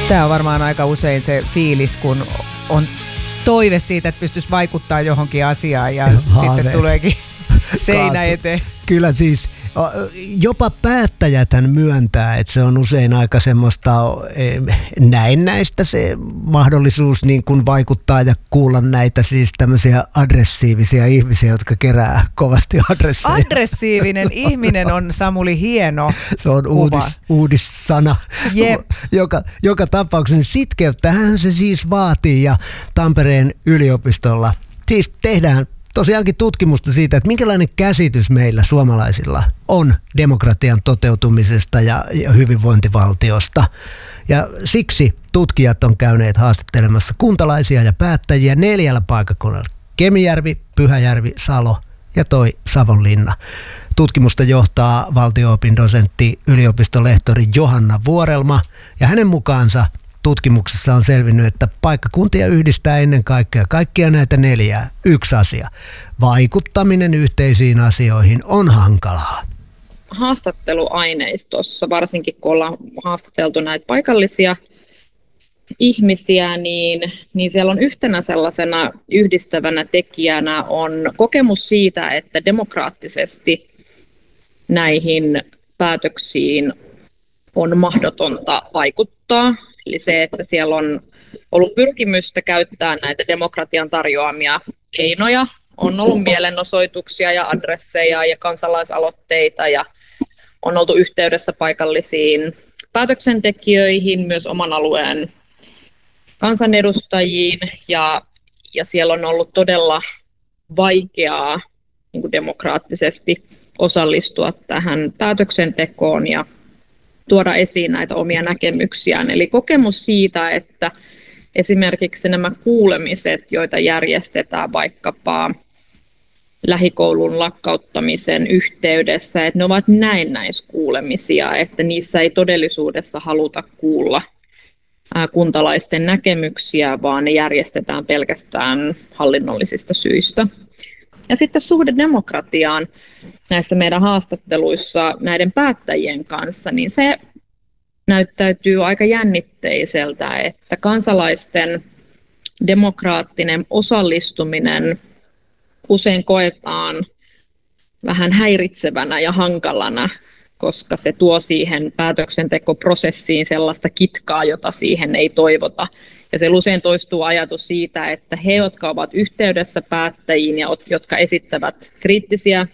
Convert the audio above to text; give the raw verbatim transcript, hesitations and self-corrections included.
Tämä on varmaan aika usein se fiilis, kun on toive siitä, että pystyisi vaikuttaa johonkin asiaan ja Haaveet. Sitten tuleekin seinä eteen. Kyllä siis jopa päättäjäthän myöntää, että se on usein aika semmoista näennäistä se mahdollisuus niin kuin vaikuttaa ja kuulla näitä siis tämmöisiä aggressiivisia ihmisiä, jotka kerää kovasti adresseja. Aggressiivinen ihminen on, Samuli, hieno Se on uudis, uudissana. Jep. Joka, joka tapauksessa sitkeyttähän se siis vaatii ja Tampereen yliopistolla siis tehdään tosiaankin tutkimusta siitä, että minkälainen käsitys meillä suomalaisilla on demokratian toteutumisesta ja, ja hyvinvointivaltiosta. Ja siksi tutkijat on käyneet haastattelemassa kuntalaisia ja päättäjiä neljällä paikkakunnalla. Kemijärvi, Pyhäjärvi, Salo ja toi Savonlinna. Tutkimusta johtaa valtio-opin dosentti yliopistolehtori Johanna Vuorelma ja hänen mukaansa tutkimuksessa on selvinnyt, että paikkakuntia yhdistää ennen kaikkea kaikkia näitä neljää yksi asia. Vaikuttaminen yhteisiin asioihin on hankalaa. Haastatteluaineistossa, varsinkin kun ollaan haastateltu näitä paikallisia ihmisiä, niin, niin siellä on yhtenä sellaisena yhdistävänä tekijänä on kokemus siitä, että demokraattisesti näihin päätöksiin on mahdotonta vaikuttaa. Eli se, että siellä on ollut pyrkimystä käyttää näitä demokratian tarjoamia keinoja. On ollut mielenosoituksia ja adresseja ja kansalaisaloitteita ja on oltu yhteydessä paikallisiin päätöksentekijöihin, myös oman alueen kansanedustajiin. Ja, ja siellä on ollut todella vaikeaa niin kuin demokraattisesti osallistua tähän päätöksentekoon ja tuoda esiin näitä omia näkemyksiään. Eli kokemus siitä, että esimerkiksi nämä kuulemiset, joita järjestetään vaikkapa lähikoulun lakkauttamisen yhteydessä, että ne ovat näennäiskuulemisia, että niissä ei todellisuudessa haluta kuulla kuntalaisten näkemyksiä, vaan ne järjestetään pelkästään hallinnollisista syistä. Ja sitten suhde demokratiaan näissä meidän haastatteluissa näiden päättäjien kanssa, niin se näyttäytyy aika jännitteiseltä, että kansalaisten demokraattinen osallistuminen usein koetaan vähän häiritsevänä ja hankalana, koska se tuo siihen päätöksentekoprosessiin sellaista kitkaa, jota siihen ei toivota. Ja se usein toistuu ajatus siitä, että he, jotka ovat yhteydessä päättäjiin ja jotka esittävät kriittisiä